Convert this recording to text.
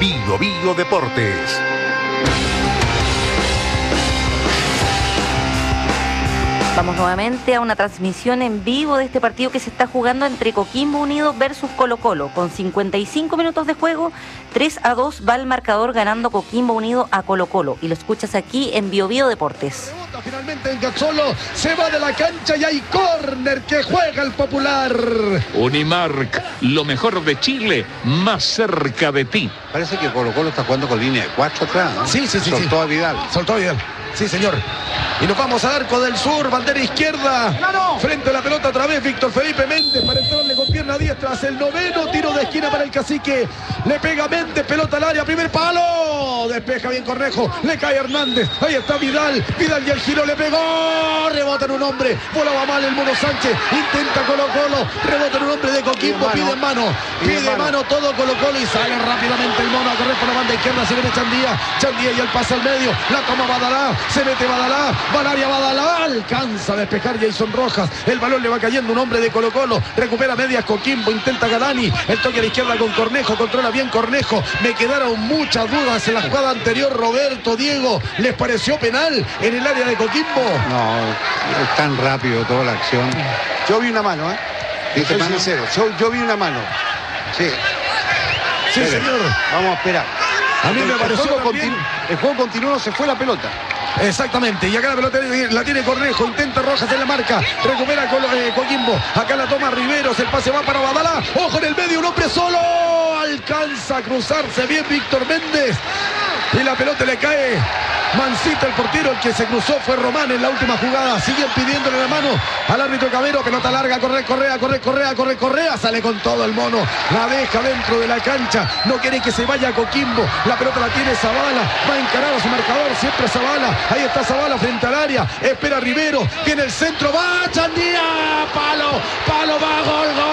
Bio Bio Deportes. Vamos nuevamente a una transmisión en vivo de este partido que se está jugando entre Coquimbo Unido versus Colo-Colo. Con 55 minutos de juego, 3-2 va el marcador ganando Coquimbo Unido a Colo-Colo. Y lo escuchas aquí en Bio Bio Deportes. Finalmente en Gazzolo se va de la cancha y hay córner que juega el Popular. Unimark, lo mejor de Chile, más cerca de ti. Parece que Colo-Colo está jugando con línea de 4 atrás, ¿no? Sí. Soltó a Vidal. Soltó a Vidal. Sí, señor. Y nos vamos al arco del sur, bandera izquierda. Frente a la pelota otra vez, Víctor Felipe Méndez para entrarle con pierna diestra. Hace el noveno tiro de esquina para el Cacique. Le pega Méndez, pelota al área, primer palo. Despeja bien Cornejo, le cae Hernández. Ahí está Vidal. Vidal y el giro le pegó. Rebota en un hombre. Volaba mal el Mono Sánchez. Intenta Colo-Colo. Rebota en un hombre de Coquimbo. Pide mano. Pide mano todo Colo-Colo y sale rápidamente el Mono a correr por la banda izquierda. Se viene Chandía. Chandía y el pase al medio. La toma Badalá. Se mete Badalá. Valaria Badalá. Alcanza a despejar Jason Rojas. El balón le va cayendo un hombre de Colo-Colo. Recupera medias Coquimbo. Intenta Galani. El toque a la izquierda con Cornejo. Controla bien Cornejo. Me quedaron muchas dudas en la jugada anterior. Roberto, Diego, ¿les pareció penal en el área de Coquimbo? No, es tan rápido toda la acción. Yo vi una mano, ¿Viste soy mano? sincero. Yo vi una mano. Sí. Sí, Espere. señor. Vamos a esperar. A mí me pareció El juego continuó, no se fue la pelota. Exactamente, y acá la pelota la tiene Cornejo, intenta Rojas en la marca, recupera Coquimbo, acá la toma Riveros, el pase va para Badalá, ojo en el medio, un hombre solo, alcanza a cruzarse bien Víctor Méndez, y la pelota le cae mansita el portero, el que se cruzó fue Román en la última jugada, siguen pidiéndole la mano al árbitro Cabero, pelota larga, Correa, sale con todo el Mono, la deja dentro de la cancha, no quiere que se vaya Coquimbo, la pelota la tiene Zavala, va a encarar a su marcador, siempre Zavala, ahí está Zavala frente al área, espera Rivero, viene el centro, va Chandía, palo, va, gol,